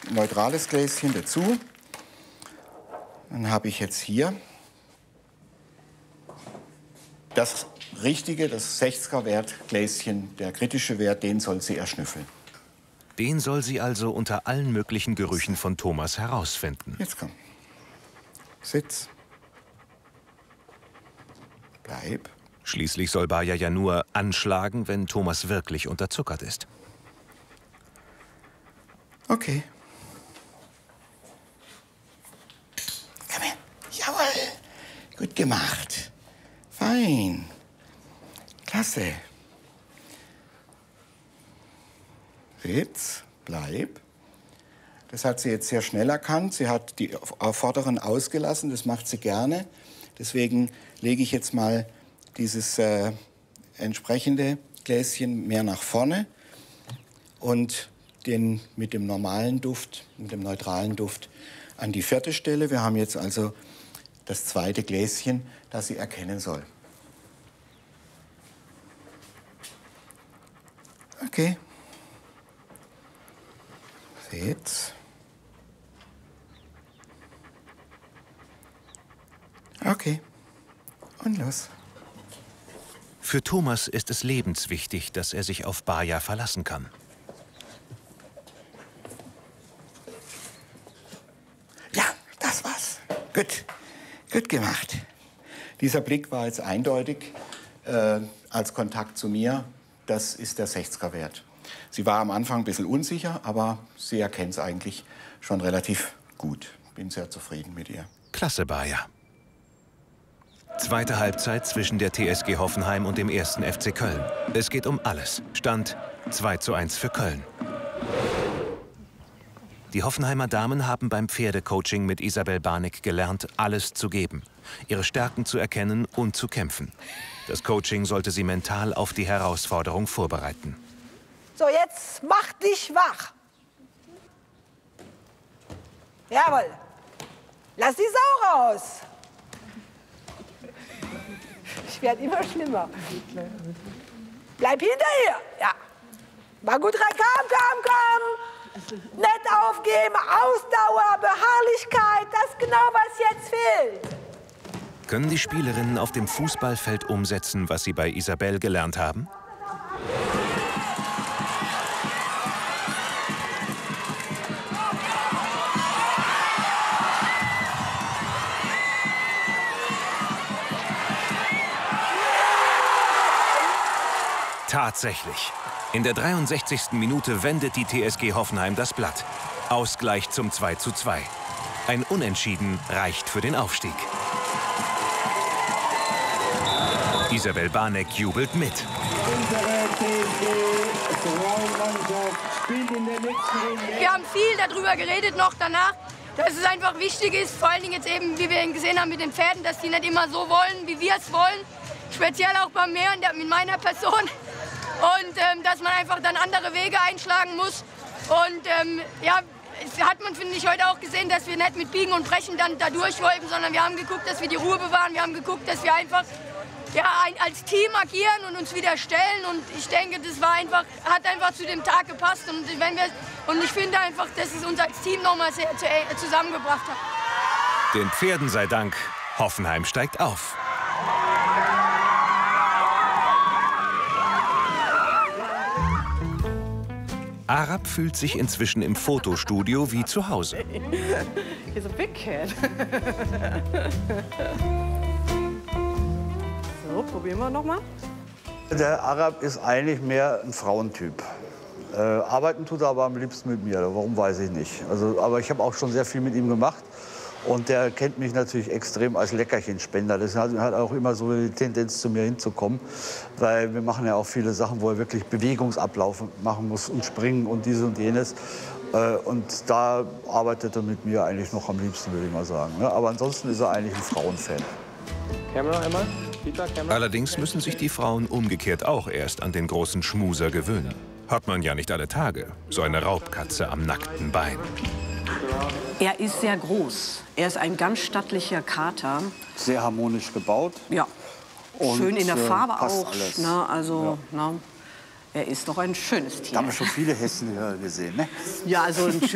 neutrales Gläschen dazu. Dann habe ich jetzt hier das richtige, das 60er-Wert-Gläschen. Der kritische Wert, den soll sie erschnüffeln. Den soll sie also unter allen möglichen Gerüchen von Thomas herausfinden. Jetzt komm. Sitz. Bleib. Schließlich soll Baja ja nur anschlagen, wenn Thomas wirklich unterzuckert ist. Okay. Komm her. Jawohl. Gut gemacht. Fein. Klasse. Sitz. Bleib. Das hat sie jetzt sehr schnell erkannt. Sie hat die vorderen ausgelassen. Das macht sie gerne. Deswegen lege ich jetzt mal dieses entsprechende Gläschen mehr nach vorne und den mit dem normalen Duft, mit dem neutralen Duft an die 4. Stelle. Wir haben jetzt also das 2. Gläschen, das sie erkennen soll. Okay. Sitz. Okay. Und los. Für Thomas ist es lebenswichtig, dass er sich auf Baja verlassen kann. Ja, das war's. Gut. Gut gemacht. Dieser Blick war jetzt eindeutig als Kontakt zu mir. Das ist der 60er-Wert. Sie war am Anfang ein bisschen unsicher, aber sie erkennt es eigentlich schon relativ gut. Bin sehr zufrieden mit ihr. Klasse, Baja. Zweite Halbzeit zwischen der TSG Hoffenheim und dem 1. FC Köln. Es geht um alles. Stand 2:1 für Köln. Die Hoffenheimer Damen haben beim Pferdecoaching mit Isabel Barneck gelernt, alles zu geben, ihre Stärken zu erkennen und zu kämpfen. Das Coaching sollte sie mental auf die Herausforderung vorbereiten. So, jetzt mach dich wach. Jawohl. Lass die Sau raus. Ich werde immer schlimmer. Bleib hinterher. Ja. Mal gut rein. Komm. Nicht aufgeben. Ausdauer, Beharrlichkeit. Das ist genau, was jetzt fehlt. Können die Spielerinnen auf dem Fußballfeld umsetzen, was sie bei Isabel gelernt haben? Tatsächlich. In der 63. Minute wendet die TSG Hoffenheim das Blatt. Ausgleich zum 2:2. Ein Unentschieden reicht für den Aufstieg. Isabel Barneck jubelt mit. Wir haben viel darüber geredet noch danach, dass es einfach wichtig ist, vor allen Dingen jetzt eben, wie wir ihn gesehen haben mit den Pferden, dass die nicht immer so wollen, wie wir es wollen. Speziell auch bei mir mit meiner Person. Und dass man einfach dann andere Wege einschlagen muss. Und ja, hat man, finde ich, heute auch gesehen, dass wir nicht mit Biegen und Brechen dann da durch wollten, sondern wir haben geguckt, dass wir die Ruhe bewahren. Wir haben geguckt, dass wir einfach ja, als Team agieren und uns wieder stellen. Und ich denke, das war einfach, hat einfach zu dem Tag gepasst. Und ich finde einfach, dass es uns als Team nochmal sehr zusammengebracht hat. Den Pferden sei Dank, Hoffenheim steigt auf. Arab fühlt sich inzwischen im Fotostudio wie zu Hause. He's a big kid. So, probieren wir noch mal. Der Arab ist eigentlich mehr ein Frauentyp. Arbeiten tut er aber am liebsten mit mir. Warum, weiß ich nicht. Also, aber ich habe auch schon sehr viel mit ihm gemacht. Und der kennt mich natürlich extrem als Leckerchenspender. Das hat auch immer so die Tendenz, zu mir hinzukommen. Weil wir machen ja auch viele Sachen, wo er wirklich Bewegungsablauf machen muss und springen und dieses und jenes. Und da arbeitet er mit mir eigentlich noch am liebsten, würde ich mal sagen. Aber ansonsten ist er eigentlich ein Frauenfan. Kamera einmal. Allerdings müssen sich die Frauen umgekehrt auch erst an den großen Schmuser gewöhnen. Hat man ja nicht alle Tage, so eine Raubkatze am nackten Bein. Er ist sehr groß. Er ist ein ganz stattlicher Kater. Sehr harmonisch gebaut. Ja. Und schön in der Farbe passt auch. alles. Ne, also, ja. ne, er ist doch ein schönes Tier. Da haben wir schon viele Hessen gesehen, ne? Ja, also ein